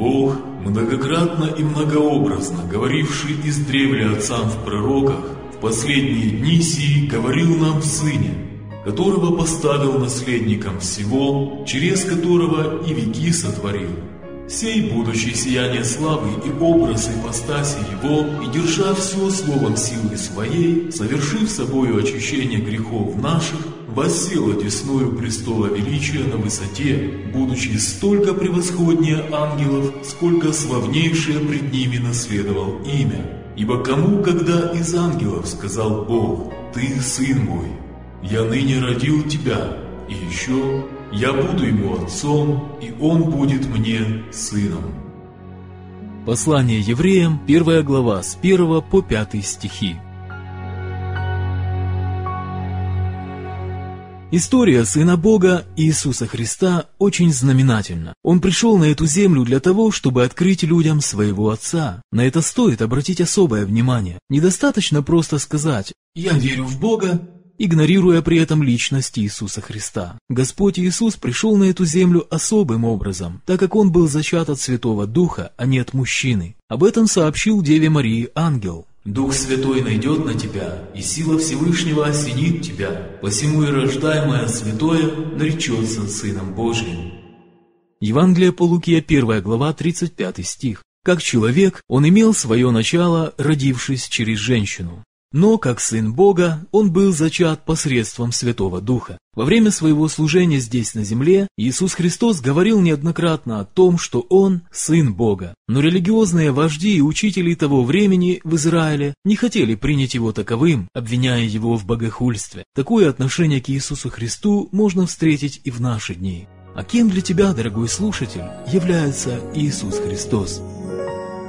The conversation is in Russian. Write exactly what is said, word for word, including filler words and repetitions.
Бог, многократно и многообразно говоривший издревле отцам в пророках, в последние дни сии говорил нам в Сыне, которого поставил наследником всего, через которого и веки сотворил. Сей, будучи сияние славы и образ ипостаси Его, и держа все словом силы Своей, совершив собою очищение грехов наших, воссел одесную престола величия на высоте, будучи столько превосходнее ангелов, сколько славнейшее пред ними наследовал имя. Ибо кому, когда из ангелов сказал Бог: «Ты Сын мой, я ныне родил тебя», и еще: «Я буду ему отцом, и он будет мне сыном». Послание евреям, первая глава, с первого по пятый стихи. История Сына Бога, Иисуса Христа, очень знаменательна. Он пришел на эту землю для того, чтобы открыть людям своего Отца. На это стоит обратить особое внимание. Недостаточно просто сказать «Я верю в Бога», игнорируя при этом личность Иисуса Христа. Господь Иисус пришел на эту землю особым образом, так как Он был зачат от Святого Духа, а не от мужчины. Об этом сообщил Деве Марии ангел. «Дух Святой найдет на тебя, и сила Всевышнего осенит тебя, посему и рождаемое святое наречется Сыном Божиим». Евангелие по Луке, первая глава, тридцать пятый стих. Как человек, Он имел свое начало, родившись через женщину. Но, как Сын Бога, Он был зачат посредством Святого Духа. Во время своего служения здесь на земле Иисус Христос говорил неоднократно о том, что Он – Сын Бога. Но религиозные вожди и учители того времени в Израиле не хотели принять Его таковым, обвиняя Его в богохульстве. Такое отношение к Иисусу Христу можно встретить и в наши дни. А кем для тебя, дорогой слушатель, является Иисус Христос?